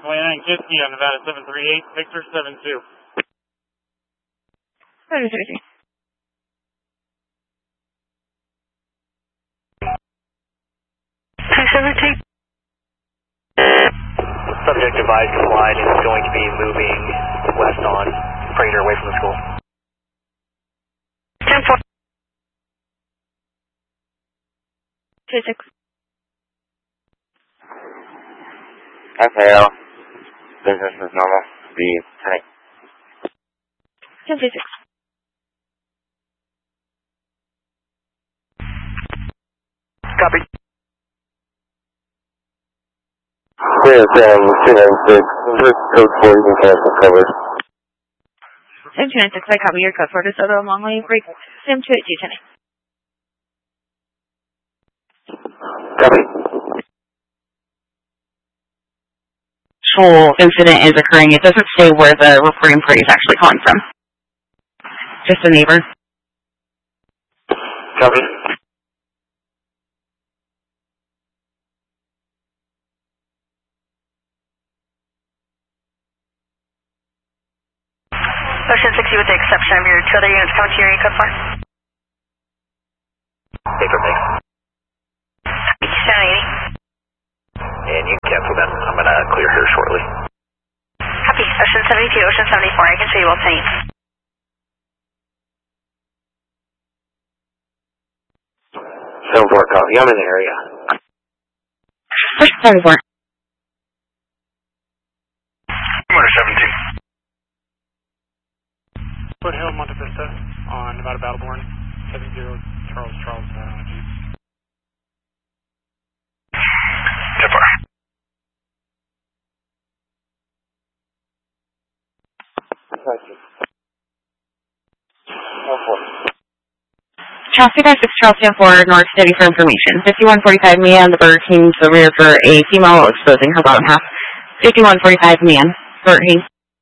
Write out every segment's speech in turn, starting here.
29 Kiski on Nevada 738, Victor 72. Roger 33. Subject advised flight is going to be moving west on Prater away from the school. 10-4. 26. FAL. Business is normal. Speed. Hi. 10-26. Copy. Clear, Sam. 296. Code 4, you can cancel cover. Sam 296, I copy your code for this other long way break. Sam 282, 10. Copy. Actual incident is occurring. It doesn't say where the reporting party is actually calling from. Just a neighbor. Copy. Ocean 60 with the exception of your 2 other units coming to your code 4. Paper mix. 780. And you can cancel that. I'm going to clear here shortly. Copy. Ocean 72, Ocean 74. I can show you both lanes. 7-4, copy. I'm in the area. Push 74. Motor 17. Foothill, Monte Vista on Nevada Battleborn 70 Charles Jeep. 10-4. Chelsea 96 Chelsea 4, North City for information. 5145 Mia, the Burger King to the rear for a female exposing her bottom half. 5145 Mia, Burger King.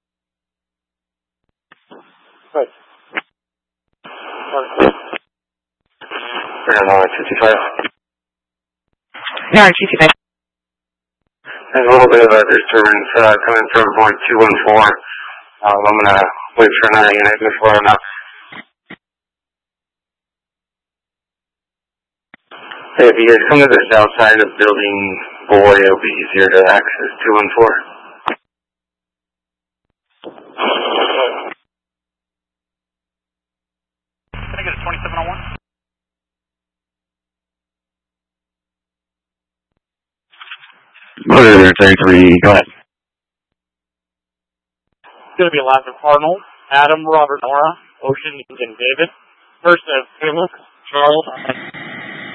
Right. We're on 225. No, 225. There's a little bit of a disturbance coming from point 214. I'm going to wait for another unit before I'm out. Hey, if you guys come to the south side of building boy, it'll be easier to access 214. Can I get a 2701? Motor 33, go ahead. It's going to be Alaska Cardinal, Adam, Robert, Nora, Ocean, and David. First of Caleb, Charles,